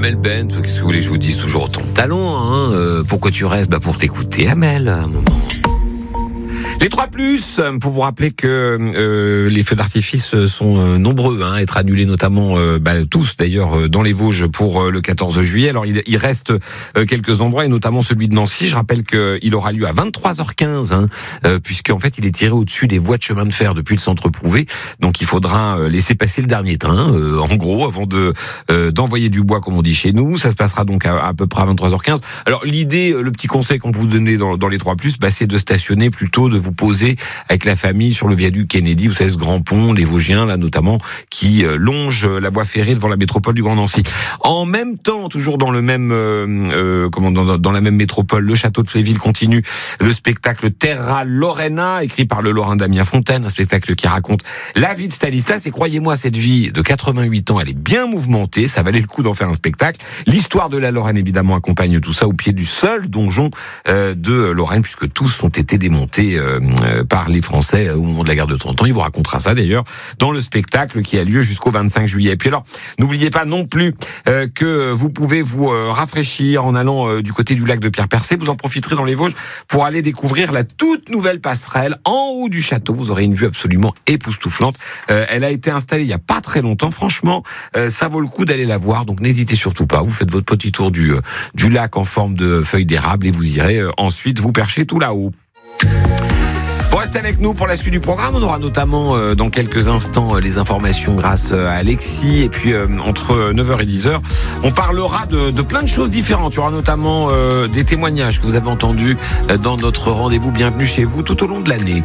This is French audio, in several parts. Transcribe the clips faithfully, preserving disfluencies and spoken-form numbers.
Amel Bent, qu'est-ce que vous voulez que je vous dise, toujours autant de talent, hein. Euh, pourquoi tu restes? Bah pour t'écouter, Amel, à un moment. Les trois plus, pour vous rappeler que euh, les feux d'artifice sont euh, nombreux hein, à être annulés, notamment euh, bah, tous d'ailleurs euh, dans les Vosges pour euh, le quatorze juillet. Alors il, il reste euh, quelques endroits et notamment celui de Nancy. Je rappelle qu'il aura lieu à vingt-trois heures quinze, hein, euh, puisqu'en fait il est tiré au-dessus des voies de chemin de fer depuis le centre Prouvé. Donc il faudra euh, laisser passer le dernier train, euh, en gros, avant de euh, d'envoyer du bois comme on dit chez nous. Ça se passera donc à, à peu près à vingt-trois heures quinze. Alors l'idée, le petit conseil qu'on peut vous donner dans, dans les trois plus, bah, c'est de stationner plutôt, de vous poser avec la famille sur le viaduc Kennedy, vous savez ce grand pont, les Vosgiens là notamment, qui euh, longe la voie ferrée devant la métropole du Grand Nancy. En même temps, toujours dans le même, euh, euh, comment dans, dans la même métropole, le château de Fléville continue le spectacle Terra Lorena, écrit par le Lorrain Damien Fontaine, un spectacle qui raconte la vie de Stanislas. Et croyez-moi, cette vie de quatre-vingt-huit ans, elle est bien mouvementée, ça valait le coup d'en faire un spectacle. L'histoire de la Lorraine évidemment accompagne tout ça au pied du seul donjon euh, de Lorraine, puisque tous ont été démontés euh, par les Français au moment de la guerre de trente ans. Il vous racontera ça d'ailleurs dans le spectacle qui a lieu jusqu'au vingt-cinq juillet. Et puis alors, n'oubliez pas non plus euh, que vous pouvez vous euh, rafraîchir en allant euh, du côté du lac de Pierre-Percé. Vous en profiterez dans les Vosges pour aller découvrir la toute nouvelle passerelle en haut du château. Vous aurez une vue absolument époustouflante. Euh, elle a été installée il y a pas très longtemps. Franchement, euh, ça vaut le coup d'aller la voir. Donc n'hésitez surtout pas. Vous faites votre petit tour du, euh, du lac en forme de feuilles d'érable et vous irez euh, ensuite vous percher tout là-haut. Vous restez avec nous pour la suite du programme. On aura notamment euh, dans quelques instants euh, les informations grâce euh, à Alexis. Et puis euh, entre neuf heures et dix heures, on parlera de, de plein de choses différentes. Il y aura notamment euh, des témoignages que vous avez entendus euh, dans notre rendez-vous Bienvenue chez vous tout au long de l'année.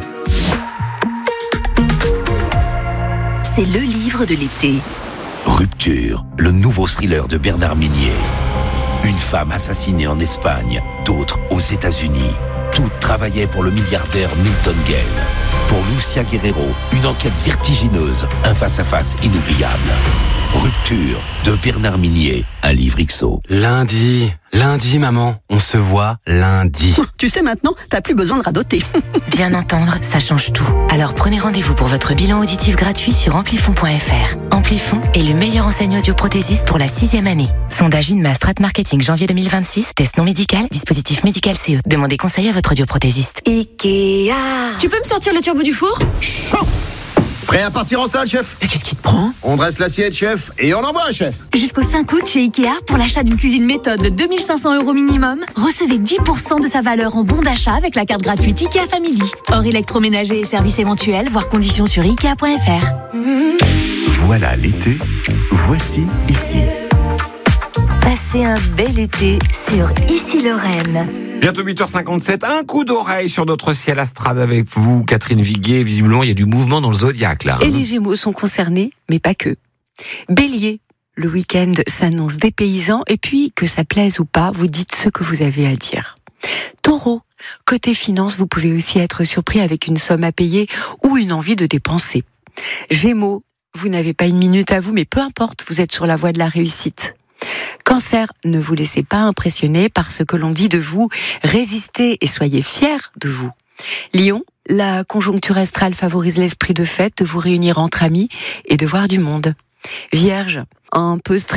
C'est le livre de l'été. Rupture, le nouveau thriller de Bernard Minier. Une femme assassinée en Espagne, d'autres aux États-Unis. Toutes travaillaient pour le milliardaire Milton Gale. Pour Lucia Guerrero, une enquête vertigineuse, un face-à-face inoubliable. Rupture de Bernard Minier, un livre X O. Lundi, lundi maman, on se voit lundi. Tu sais maintenant, t'as plus besoin de radoter. Bien entendre, ça change tout. Alors prenez rendez-vous pour votre bilan auditif gratuit sur amplifon point f r. Amplifon est le meilleur enseigne audioprothésiste pour la sixième année. Sondage INMA Strat Marketing janvier deux mille vingt-six. Test non médical, dispositif médical C E. Demandez conseil à votre audioprothésiste. Ikea. Tu peux me sortir le turbo du four ? Chaud. Prêt à partir en salle, chef ? Mais qu'est-ce qui te prend ? On dresse l'assiette, chef, et on envoie, chef. Jusqu'au cinq août chez Ikea, pour l'achat d'une cuisine méthode de deux mille cinq cents euros minimum, recevez dix pour cent de sa valeur en bon d'achat avec la carte gratuite Ikea Family. Hors électroménager et services éventuels, voire conditions sur ikea point f r. Voilà l'été, voici ici. Passez un bel été sur Ici Lorraine. Bientôt huit heures cinquante-sept, un coup d'oreille sur notre ciel astral avec vous, Catherine Viguier. Visiblement, il y a du mouvement dans le zodiaque, là. Et les Gémeaux sont concernés, mais pas que. Bélier, le week-end s'annonce dépaysant, et puis, que ça plaise ou pas, vous dites ce que vous avez à dire. Taureau, côté finance, vous pouvez aussi être surpris avec une somme à payer ou une envie de dépenser. Gémeaux, vous n'avez pas une minute à vous, mais peu importe, vous êtes sur la voie de la réussite. Cancer, ne vous laissez pas impressionner par ce que l'on dit de vous, résistez et soyez fiers de vous. Lion, la conjoncture astrale favorise l'esprit de fête, de vous réunir entre amis et de voir du monde. Vierge, un peu stressé